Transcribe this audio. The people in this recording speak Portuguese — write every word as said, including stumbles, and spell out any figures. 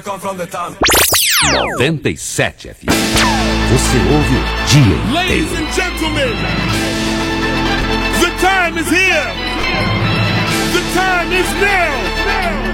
noventa e sete F M. Você ouve o dia inteiro. Ladies and gentlemen, the time is here. The time is now.